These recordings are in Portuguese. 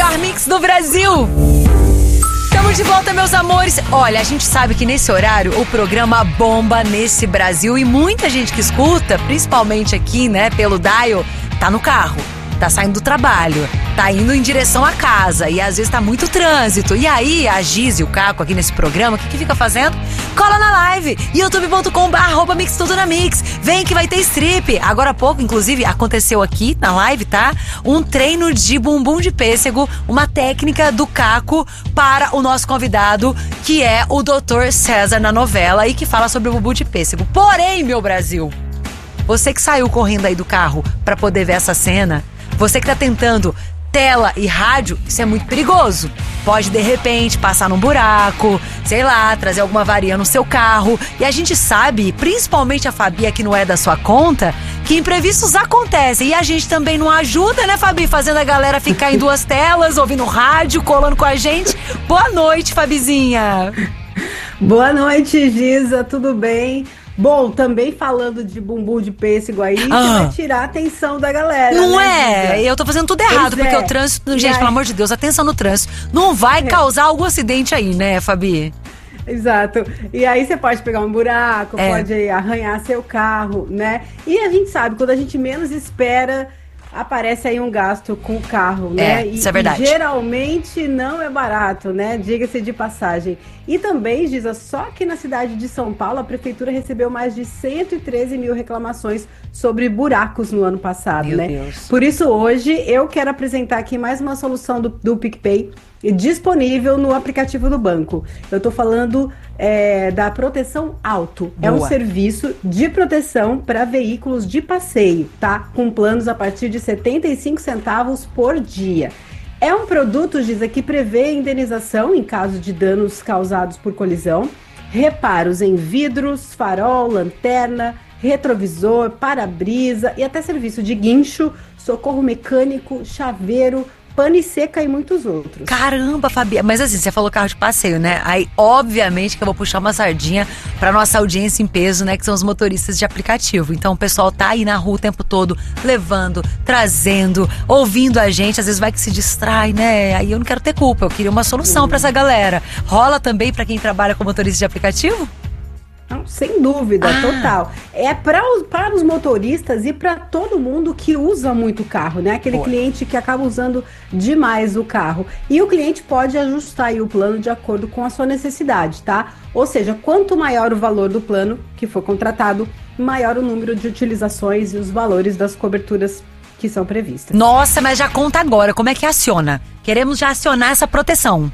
melhor mix do Brasil. Estamos de volta, meus amores. Olha, a gente sabe que nesse horário o programa bomba nesse Brasil e muita gente que escuta, principalmente aqui, né, pelo dial, tá no carro, tá saindo do trabalho, tá indo em direção à casa e às vezes tá muito trânsito. E aí, a Giz e o Caco aqui nesse programa, o que fica fazendo? Cola na live, youtube.com/mixtudonamix. Vem que vai ter strip. Agora há pouco, inclusive, aconteceu aqui na live, tá? Um treino de bumbum de pêssego, uma técnica do Caco para o nosso convidado, que é o Dr. César na novela e que fala sobre o bumbum de pêssego. Porém, meu Brasil, você que saiu correndo aí do carro para poder ver essa cena, você que tá tentando tela e rádio, isso é muito perigoso. Pode, de repente, passar num buraco, sei lá, trazer alguma avaria no seu carro. E a gente sabe, principalmente a Fabi, que não é da sua conta, que imprevistos acontecem. E a gente também não ajuda, né, Fabi? Fazendo a galera ficar em duas telas, ouvindo rádio, colando com a gente. Boa noite, Fabizinha. Boa noite, Giza, tudo bem? Bom, também falando de bumbum de pêssego aí, que vai tirar a atenção da galera. Não, né, é? Giza? Eu tô fazendo tudo errado, porque o trânsito, gente, pelo amor de Deus, atenção no trânsito. Não vai causar algum acidente aí, né, Fabi? Exato. E aí você pode pegar um buraco, pode arranhar seu carro, né? E a gente sabe, quando a gente menos espera, aparece aí um gasto com o carro, né? Isso é verdade. E geralmente não é barato, né? Diga-se de passagem. E também, Giza, só que na cidade de São Paulo, a prefeitura recebeu mais de 113 mil reclamações sobre buracos no ano passado, Meu né? Deus. Por isso, hoje, eu quero apresentar aqui mais uma solução do PicPay disponível no aplicativo do banco. Eu tô falando da Proteção Auto. Boa. É um serviço de proteção para veículos de passeio, tá? Com planos a partir de 75 centavos por dia. É um produto, Giza, que prevê indenização em caso de danos causados por colisão, reparos em vidros, farol, lanterna, retrovisor, para-brisa e até serviço de guincho, socorro mecânico, chaveiro, pane seca e muitos outros. Caramba, Fabi. Mas assim, você falou carro de passeio, né? Aí, obviamente, que eu vou puxar uma sardinha pra nossa audiência em peso, né? Que são os motoristas de aplicativo. Então, o pessoal tá aí na rua o tempo todo, levando, trazendo, ouvindo a gente. Às vezes vai que se distrai, né? Aí eu não quero ter culpa. Eu queria uma solução pra essa galera. Rola também pra quem trabalha com motorista de aplicativo? Não, sem dúvida, total. É para os motoristas e para todo mundo que usa muito o carro, né? Aquele cliente que acaba usando demais o carro. E o cliente pode ajustar aí o plano de acordo com a sua necessidade, tá? Ou seja, quanto maior o valor do plano que for contratado, maior o número de utilizações e os valores das coberturas que são previstas. Nossa, mas já conta agora. Como é que aciona? Queremos já acionar essa proteção.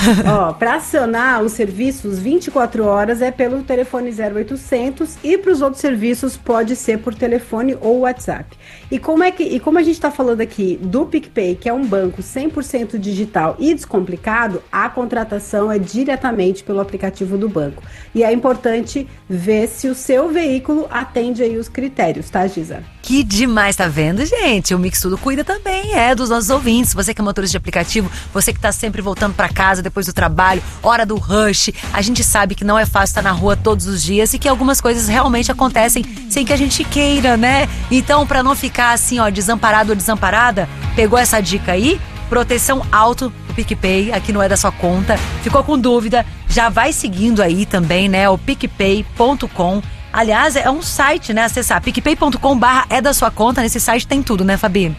Para acionar os serviços 24 horas é pelo telefone 0800 e para os outros serviços pode ser por telefone ou WhatsApp. E como a gente está falando aqui do PicPay, que é um banco 100% digital e descomplicado, a contratação é diretamente pelo aplicativo do banco. E é importante ver se o seu veículo atende aí os critérios, tá, Giza? Que demais, tá vendo, gente? O Mix Tudo cuida também, dos nossos ouvintes. Você que é motorista de aplicativo, você que tá sempre voltando pra casa depois do trabalho, hora do rush. A gente sabe que não é fácil estar na rua todos os dias e que algumas coisas realmente acontecem sem que a gente queira, né? Então, pra não ficar assim, desamparado ou desamparada, pegou essa dica aí? Proteção Auto do PicPay, aqui não é da sua conta. Ficou com dúvida? Já vai seguindo aí também, né? O picpay.com. Aliás, é um site, né? Acessar picpay.com/é da sua conta. Nesse site tem tudo, né, Fabi?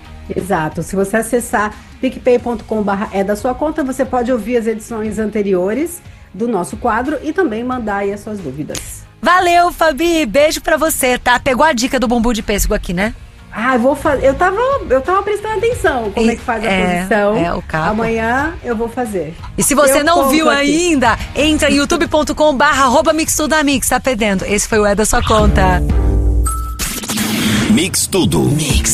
Exato. Se você acessar picpay.com/é da sua conta, você pode ouvir as edições anteriores do nosso quadro e também mandar aí as suas dúvidas. Valeu, Fabi. Beijo pra você, tá? Pegou a dica do bumbum de pêssego aqui, né? Eu vou fazer. Eu tava prestando atenção como é que faz a posição. O cabo. Amanhã eu vou fazer. E se você não viu ainda, entra em youtube.com/mixtudamix, tá perdendo. Esse foi o É da Sua Conta. Mix Tudo. Mix.